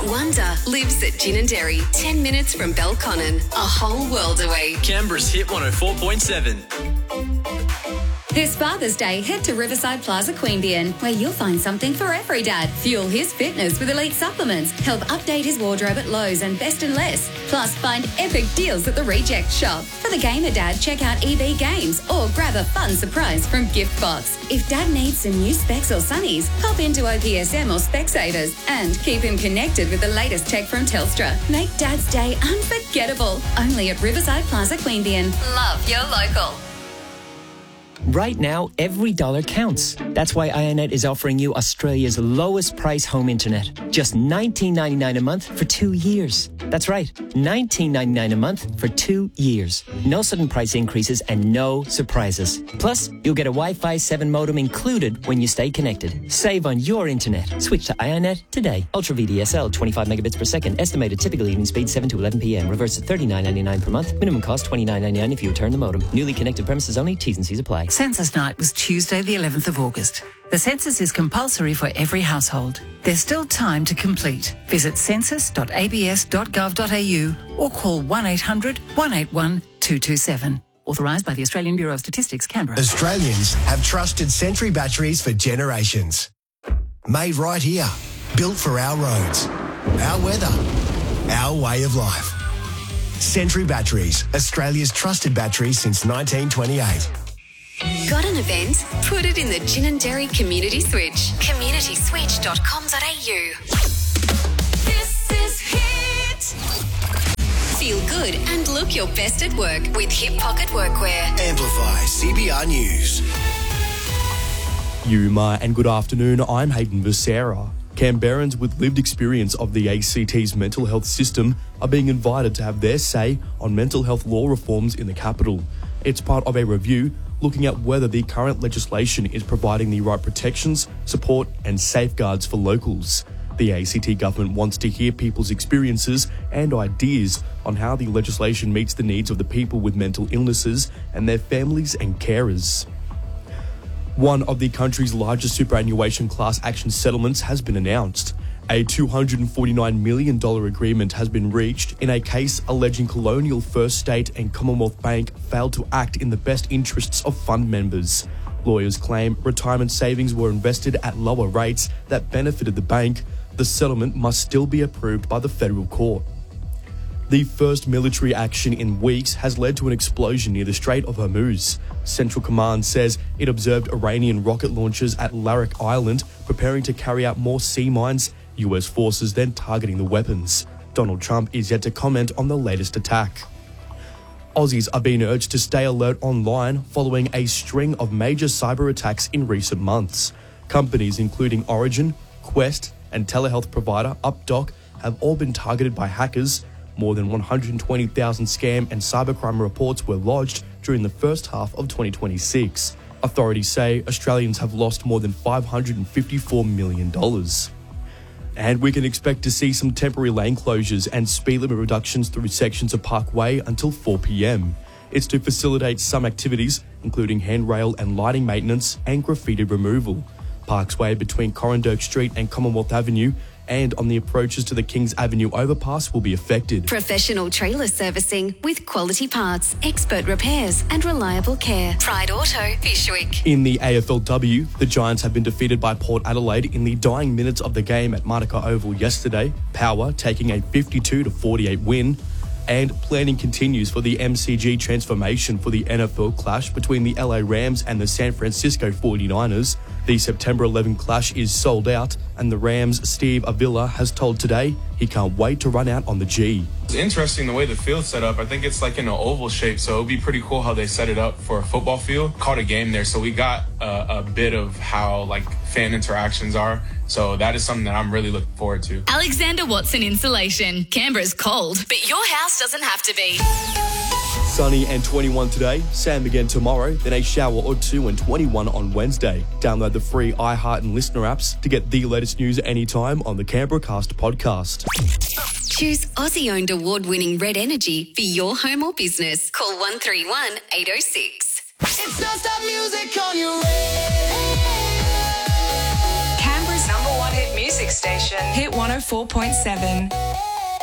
Wonder lives at Gin and Dairy, 10 minutes from Belconnen, a whole world away. Canberra's Hit 104.7. This Father's Day, head to Riverside Plaza Queanbeyan, where you'll find something for every dad. Fuel his fitness with elite supplements. Help update his wardrobe at Lowe's and Best and Less. Plus, find epic deals at the Reject Shop. For the gamer dad, check out EB Games or grab a fun surprise from Giftbox. If dad needs some new specs or sunnies, pop into OPSM or Specsavers and keep him connected with the latest tech from Telstra. Make Dad's Day unforgettable. Only at Riverside Plaza Queanbeyan. Love your local. Right now, every dollar counts. That's why IONET is offering you Australia's lowest price home internet. Just $19.99 a month for 2 years. That's right, $19.99 a month for 2 years. No sudden price increases and no surprises. Plus, you'll get a Wi-Fi 7 modem included when you stay connected. Save on your internet. Switch to IONET today. Ultra VDSL, 25 megabits per second. Estimated typical evening speed 7 to 11 p.m. Reverse at $39.99 per month. Minimum cost $29.99 if you return the modem. Newly connected premises only. T's and C's apply. Census night was Tuesday the 11th of August. The census is compulsory for every household. There's still time to complete. Visit census.abs.gov.au or call 1800 181 227. Authorised by the Australian Bureau of Statistics, Canberra. Australians have trusted Sentry batteries for generations. Made right here. Built for our roads, our weather, our way of life. Sentry Batteries, Australia's trusted battery since 1928. Got an event? Put it in the Gin and Dairy Community Switch. communityswitch.com.au. This is Hit. Feel good and look your best at work with Hip Pocket Workwear. Amplify CBR News. Yuma and good afternoon, I'm Hayden Becerra. Canberrans with lived experience of the ACT's mental health system are being invited to have their say on mental health law reforms in the capital. It's part of a review looking at whether the current legislation is providing the right protections, support and safeguards for locals. The ACT government wants to hear people's experiences and ideas on how the legislation meets the needs of the people with mental illnesses and their families and carers. One of the country's largest superannuation class action settlements has been announced. A $249 million agreement has been reached in a case alleging Colonial First State and Commonwealth Bank failed to act in the best interests of fund members. Lawyers claim retirement savings were invested at lower rates that benefited the bank. The settlement must still be approved by the federal court. The first military action in weeks has led to an explosion near the Strait of Hormuz. Central Command says it observed Iranian rocket launchers at Larak Island preparing to carry out more sea mines. US forces then targeting the weapons. Donald Trump is yet to comment on the latest attack. Aussies are being urged to stay alert online following a string of major cyber attacks in recent months. Companies including Origin, Quest, and telehealth provider UpDoc have all been targeted by hackers. More than 120,000 scam and cybercrime reports were lodged during the first half of 2026. Authorities say Australians have lost more than $554 million. And we can expect to see some temporary lane closures and speed limit reductions through sections of Parkway until 4 p.m. It's to facilitate some activities, including handrail and lighting maintenance and graffiti removal. Parkway between Corranderk Street and Commonwealth Avenue and on the approaches to the Kings Avenue overpass will be affected. Professional trailer servicing with quality parts, expert repairs and reliable care. Pride Auto, Fishwick. In the AFLW, the Giants have been defeated by Port Adelaide in the dying minutes of the game at Manuka Oval yesterday. Power taking a 52-48 win. And planning continues for the MCG transformation for the NFL clash between the LA Rams and the San Francisco 49ers. The September 11 clash is sold out, and the Rams' Steve Avila has told Today he can't wait to run out on the G. It's interesting the way the field's set up. I think it's like in an oval shape, so it would be pretty cool how they set it up for a football field. Caught a game there, so we got a bit of how like fan interactions are. So that is something that I'm really looking forward to. Alexander Watson Insulation. Canberra's cold, but your house doesn't have to be. Sunny and 21 today, Sam again tomorrow, then a shower or two and 21 on Wednesday. Download the free iHeart and Listener apps to get the latest news anytime on the Canberra Cast podcast. Choose Aussie-owned award-winning Red Energy for your home or business. Call 131 806. It's non-stop music on your radio. Canberra's #1 hit music music station. Hit 104.7.